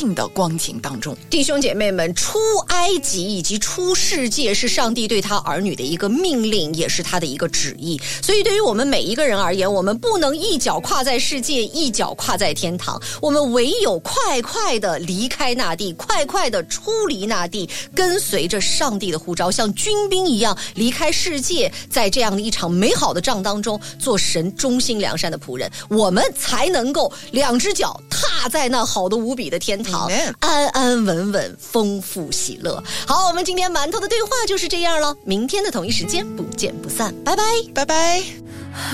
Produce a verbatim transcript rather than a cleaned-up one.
幸的光景当中。 弟兄姐妹们，出埃及以及出世界是上帝对他儿女的一个命令，也是他的一个旨意。所以对于我们每一个人而言，我们不能一脚跨在世界，一脚跨在天堂，我们唯有快快的离开那地，快快的出离那地，跟随着上帝的呼召，像军兵一样离开世界，在这样的一场美好的仗当中做神忠心良善的仆人，我们才能够两只脚踏在那好的无比的天堂， Amen. 安安稳稳，丰富喜乐。好，我们今天馒头的对话就是这样了，明天的同一时间不见不散，拜拜， 拜拜。